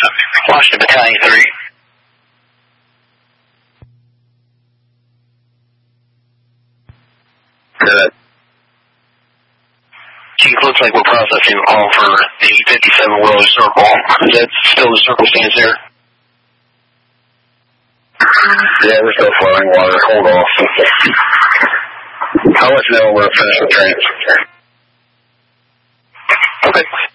Washington Battalion 3. Good. Chief, looks like we're processing a call for the 57 Willow Circle. Is that still the circumstance there? Yeah, we're still flowing water. Hold off. I'll let you know when we're finished with trains. Okay.